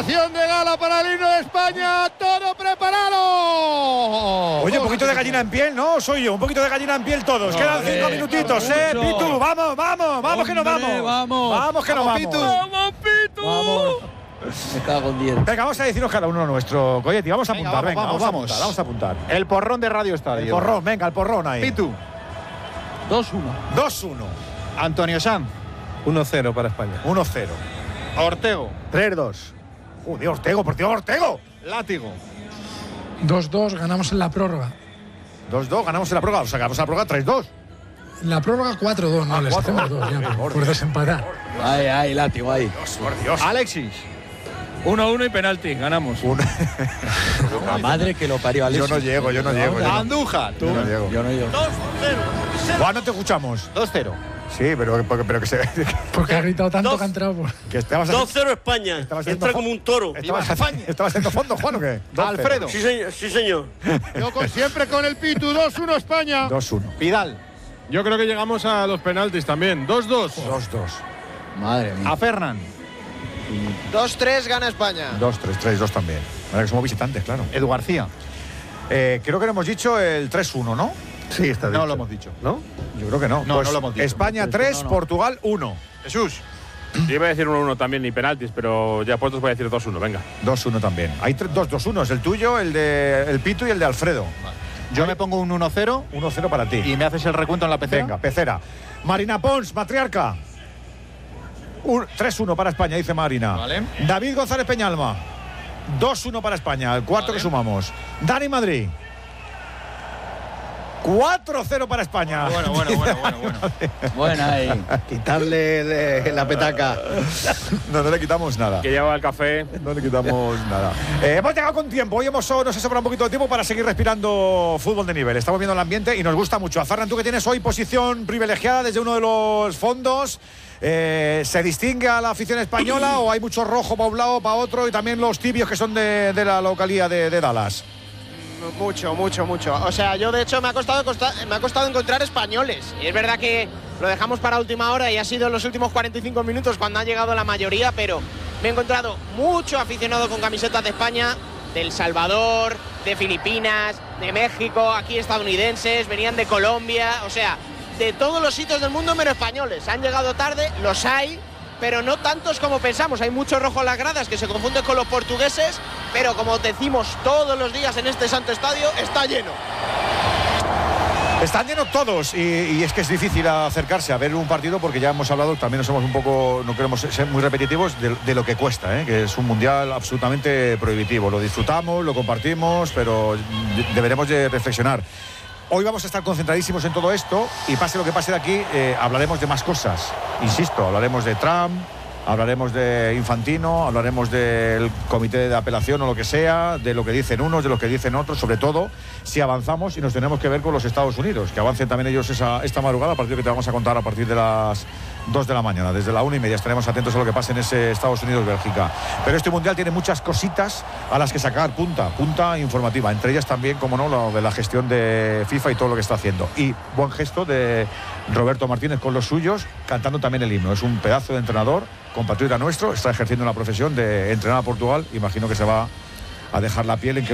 Actuación de gala para el himno de España. Todo preparado. Oye, un poquito de gallina en piel, ¿no? Soy yo, un poquito de gallina en piel todos. Quedan 5 minutitos, Pitu. Vamos, que nos vamos. Vamos, que nos vamos. Pitu. ¡Vamos, Pitu! Vamos. Me cago en 10. Venga, vamos a deciros cada uno nuestro Coyetti. Vamos a apuntar, venga, vamos a apuntar. El porrón de Radio Estadio. El porrón, venga, el porrón ahí. Pitu. 2-1. 2-1. Antonio Sanz. 1-0 para España. 1-0. Ortego. 3-2. De Ortego, por Dios, Ortego. Látigo. 2-2, ganamos en la prórroga. 2-2, ganamos en la prórroga. O sea, ganamos en la prórroga 3-2. En la prórroga 4-2, no, les hacemos 2 ya, por desempatar. Ay, látigo, ahí. Por Dios. Alexis. 1-1 y penalti, ganamos. La madre que lo parió, Alex. Yo no llego. Andújar. Yo no llego. Yo no llego. Juan, no te escuchamos. 2-0. Sí, pero que se Porque ha gritado tanto que ha entrado por... que estabas 2-0 España. Entra como un toro. ¿Estabas haciendo fondo, Juan, o qué? 2-0. Alfredo. Sí, señor. Yo siempre con el Pitu. 2-1 España. 2-1. Vidal. Yo creo que llegamos a los penaltis también. 2-2. 2-2. Madre mía. A Fernan. 2-3 gana España. 2-3, 3-2 también. Ahora que somos visitantes, claro. Edu García. Creo que no hemos dicho el 3-1, ¿no? Sí, está dicho. No lo hemos dicho. ¿No? Yo creo que no. No, no lo hemos dicho. España 3, Portugal 1. Jesús. Yo iba a decir 1-1 también, ni penaltis, pero ya puestos voy a decir 2-1, venga. 2-1 también. Hay 2-2-1, es el tuyo, el de el Pitu y el de Alfredo. Yo me pongo un 1-0 1-0 para ti. y me haces el recuento en la pecera. Venga, pecera. Marina Pons, matriarca. 3-1 para España, dice Marina. Vale. David González Peñalma. 2-1 para España, el cuarto que sumamos. Dani Madrid. 4-0 para España. Bueno. Buena ahí. Quitarle la petaca. No le quitamos nada. Que lleva el café. No le quitamos nada. Hemos llegado con tiempo. Hoy nos ha sobrado un poquito de tiempo para seguir respirando fútbol de nivel. Estamos viendo el ambiente y nos gusta mucho. A Ferran, tú que tienes hoy posición privilegiada desde uno de los fondos. ¿Se distingue a la afición española o hay mucho rojo para un lado, para otro y también los tibios que son de la localía de Dallas? Mucho. O sea, yo de hecho me ha costado encontrar españoles. Y es verdad que lo dejamos para última hora y ha sido en los últimos 45 minutos cuando ha llegado la mayoría, pero me he encontrado mucho aficionado con camisetas de España, de El Salvador, de Filipinas, de México, aquí estadounidenses, venían de Colombia, o sea, de todos los sitios del mundo menos españoles. Han llegado tarde, los hay, pero no tantos como pensamos. Hay mucho rojo en las gradas que se confunden con los portugueses, pero como decimos todos los días en este santo estadio, está lleno. Están llenos todos y es que es difícil acercarse a ver un partido porque ya hemos hablado, también nos somos un poco, no queremos ser muy repetitivos, de lo que cuesta, que es un mundial absolutamente prohibitivo. Lo disfrutamos, lo compartimos, pero deberemos de reflexionar. Hoy vamos a estar concentradísimos en todo esto y pase lo que pase de aquí, hablaremos de más cosas. Insisto, hablaremos de Trump, hablaremos de Infantino, hablaremos del comité de apelación o lo que sea, de lo que dicen unos, de lo que dicen otros, sobre todo si avanzamos y nos tenemos que ver con los Estados Unidos, que avancen también ellos esta madrugada, partido que te vamos a contar a partir de las 2 de la mañana, desde la 1:30 estaremos atentos a lo que pase en ese Estados Unidos-Bélgica. Pero este mundial tiene muchas cositas a las que sacar punta informativa, entre ellas también, como no, lo de la gestión de FIFA y todo lo que está haciendo. Y buen gesto de Roberto Martínez con los suyos, cantando también el himno. Es un pedazo de entrenador, compatriota nuestro, está ejerciendo la profesión de entrenar a Portugal, imagino que se va a dejar la piel en que